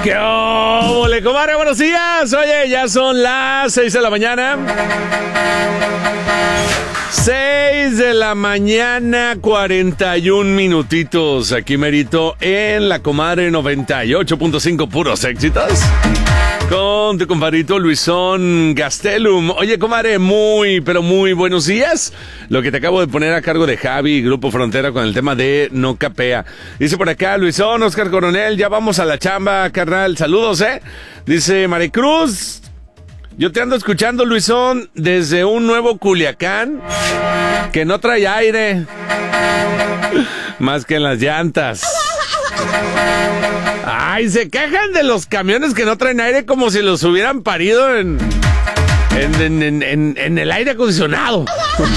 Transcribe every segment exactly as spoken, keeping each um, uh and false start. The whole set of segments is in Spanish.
¿Qué ole, comadre? Buenos días. Oye, ya son las seis de la mañana. seis de la mañana, cuarenta y un minutitos. Aquí merito en la comadre noventa y ocho punto cinco, puros éxitos. Con tu compadrito Luisón Gastelum. Oye, comadre, muy, pero muy buenos días. Lo que te acabo de poner a cargo de Javi, Grupo Frontera, con el tema de No Capea. Dice por acá, Luisón, Oscar Coronel, ya vamos a la chamba, carnal. Saludos, ¿eh? Dice Maricruz, yo te ando escuchando, Luisón, desde un nuevo Culiacán que no trae aire, más que en las llantas. Ay, se quejan de los camiones que no traen aire como si los hubieran parido en, en, en, en, en, en el aire acondicionado.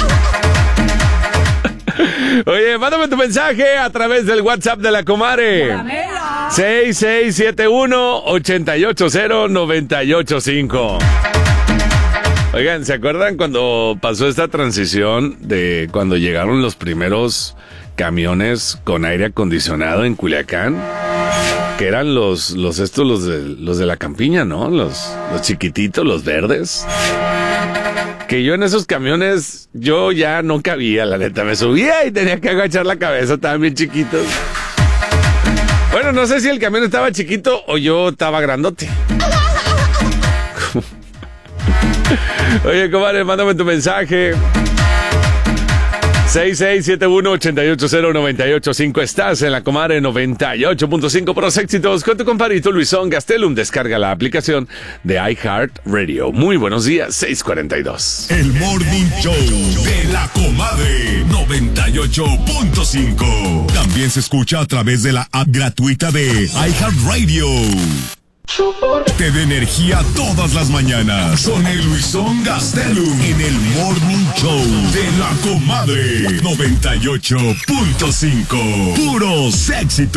Oye, mándame tu mensaje a través del WhatsApp de la comadre. seis seis siete uno, ocho ocho cero, nueve ocho cinco. Oigan, ¿se acuerdan cuando pasó esta transición de cuando llegaron los primeros camiones con aire acondicionado en Culiacán? Que eran los, los estos, los de, los de la campiña, ¿no? Los, los chiquititos, los verdes. Que yo en esos camiones, yo ya no cabía, la neta. Me subía y tenía que agachar la cabeza, estaban bien chiquitos. Bueno, no sé si el camión estaba chiquito o yo estaba grandote. Oye, comadre, mándame tu mensaje. seis seis siete uno, ocho ocho cero, nueve ocho cinco. Estás en la comadre noventa y ocho punto cinco por los éxitos con tu compadrito Luisón Gastelum. Descarga la aplicación de iHeartRadio. Muy buenos días, seis cuarenta y dos. El Morning Show de la comadre noventa y ocho punto cinco. También se escucha a través de la app gratuita de iHeartRadio. Te da energía todas las mañanas con el Luisón Gastelum en el Morning Show de la comadre noventa y ocho punto cinco. Puros éxitos.